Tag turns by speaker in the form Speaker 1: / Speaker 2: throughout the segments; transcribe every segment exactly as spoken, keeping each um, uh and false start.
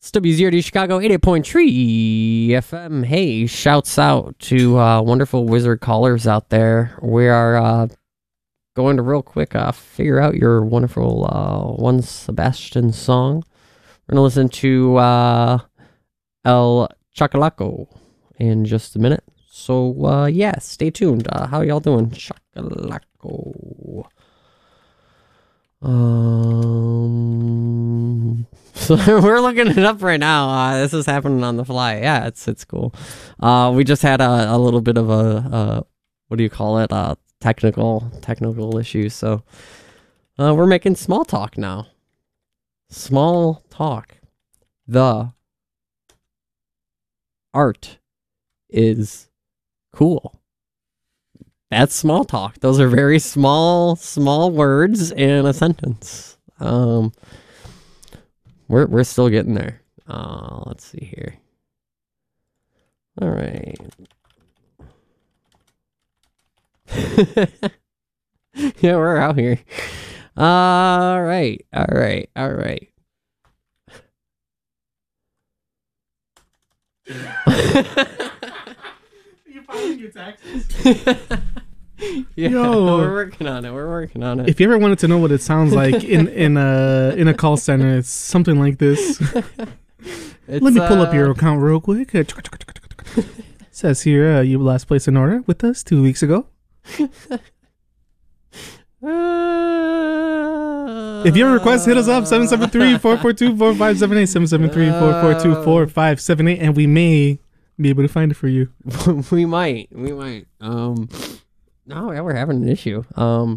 Speaker 1: It's W Z R D Chicago, eighty-eight point three F M. Hey, shouts out to uh, wonderful wizard callers out there. We are uh, going to real quick uh, figure out your wonderful uh, Juan Sebastian song. We're going to listen to uh, El Chacalaco in just a minute. So, uh, yeah, stay tuned. Uh, how y'all doing? Chacalaco. Um, so we're looking it up right now. Uh, this is happening on the fly. Yeah, it's it's cool. Uh, we just had a, a little bit of a, a what do you call it? Uh, technical technical issues. So uh, we're making small talk now. Small talk. The art is cool. That's small talk. Those are very small, small words in a sentence. Um, we're we're still getting there. Uh, let's see here. All right. Yeah, we're out here. All right, all right, all right.
Speaker 2: You filing your taxes?
Speaker 1: Yeah,
Speaker 2: Yo.
Speaker 1: we're working on it. We're working on it.
Speaker 2: If you ever wanted to know what it sounds like in in a in a call center, it's something like this.
Speaker 1: It's,
Speaker 2: Let me pull up
Speaker 1: uh,
Speaker 2: your account real quick. It says here uh, you last placed an order with us two weeks ago. If you have a request, hit us up seven seven three, four four two, four five seven eight, seven seven three, four four two, four five seven eight, and we may be able to find it for you.
Speaker 1: we might. We might. Um, no, yeah, we're having an issue. Um,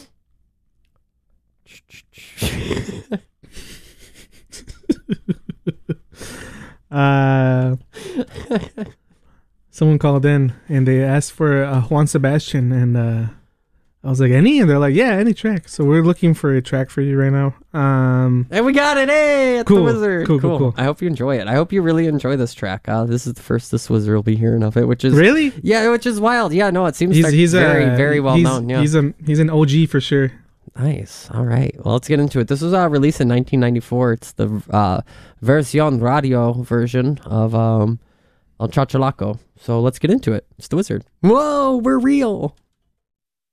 Speaker 2: uh, someone called in and they asked for uh, Juan Sebastian, and uh, I was like, any? And they're like, yeah, any track. So we're looking for a track for you right now. Um,
Speaker 1: and we got it. Hey, it's
Speaker 2: Cool,
Speaker 1: the Wizard.
Speaker 2: cool, cool, cool.
Speaker 1: I hope you enjoy it. I hope you really enjoy this track. Uh, this is the first this Wizard will be hearing of it, which is
Speaker 2: really?
Speaker 1: yeah, which is wild. Yeah, no, it seems
Speaker 2: He's
Speaker 1: like
Speaker 2: he's
Speaker 1: very
Speaker 2: a,
Speaker 1: very well
Speaker 2: he's,
Speaker 1: known. Yeah,
Speaker 2: he's a he's an O G for sure.
Speaker 1: nice. All right, well, let's get into it. This was uh, released in nineteen ninety-four. It's the uh, Version Radio version of um, El Chachalaco. So let's get into it. It's the Wizard. Whoa, we're real.